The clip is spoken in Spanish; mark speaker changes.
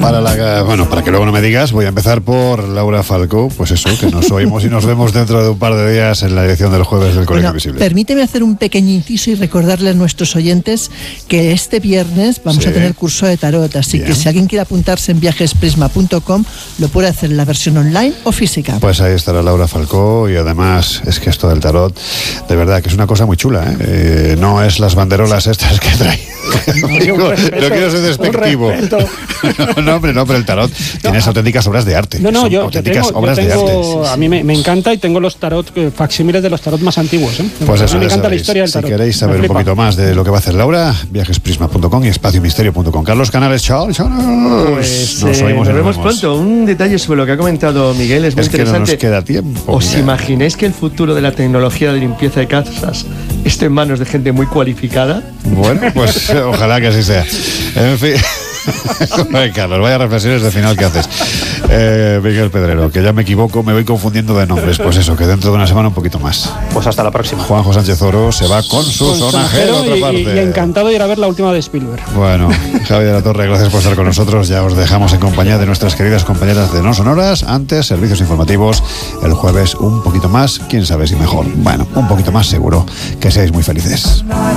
Speaker 1: Para que luego no me digas, voy a empezar por Laura Falcó. Pues eso, que nos oímos y nos vemos dentro de un par de días en la edición del jueves del Colegio Visible.
Speaker 2: Permíteme hacer un pequeño inciso y recordarle a nuestros oyentes que este viernes vamos a tener curso de tarot, así que si alguien quiere apuntarse en viajesprisma.com lo puede hacer en la versión online o física.
Speaker 1: Pues ahí estará Laura Falcó, y además es que esto del tarot, de verdad que es una cosa muy chula, ¿eh? No es las banderolas estas que trae. No quiero ser despectivo. No, pero el tarot tienes auténticas obras de arte. Auténticas obras de arte.
Speaker 3: A mí me encanta, y tengo los tarot, facsímiles de los tarot más antiguos, ¿eh?
Speaker 1: Pues eso,
Speaker 3: me encanta la historia del tarot.
Speaker 1: Si queréis saber un poquito más de lo que va a hacer Laura, viajesprisma.com y espaciomisterio.com. Carlos Canales, chao.
Speaker 4: Pues nos vemos pronto. Un detalle sobre lo que ha comentado Miguel es muy interesante.
Speaker 1: Que no nos queda tiempo.
Speaker 4: ¿Os imagináis que el futuro de la tecnología de limpieza de casas esté en manos de gente muy cualificada?
Speaker 1: Bueno, pues ojalá que así sea. En fin. Carlos, vaya reflexiones de final que haces. Miguel Pedrero, que ya me equivoco, me voy confundiendo de nombres. Pues eso, que dentro de una semana un poquito más.
Speaker 5: Pues hasta la próxima.
Speaker 1: Juanjo Sánchez Oro se va con su sonajero a otra parte.
Speaker 3: Y encantado de ir a ver la última de Spielberg.
Speaker 1: Bueno, Javi de la Torre, gracias por estar con nosotros. Ya os dejamos en compañía de nuestras queridas compañeras de No Sonoras. Antes, servicios informativos. El jueves un poquito más, quién sabe si mejor. Bueno, un poquito más seguro. Que seáis muy felices.